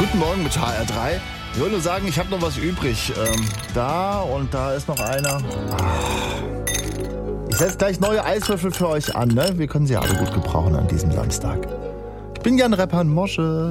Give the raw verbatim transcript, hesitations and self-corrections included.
Guten Morgen mit H R drei. Ich wollte nur sagen, ich habe noch was übrig. Ähm, da und da ist noch einer. Ich setze gleich neue Eiswürfel für euch an, ne? Wir können sie alle gut gebrauchen an diesem Samstag. Ich bin Jan Reppan Mosche.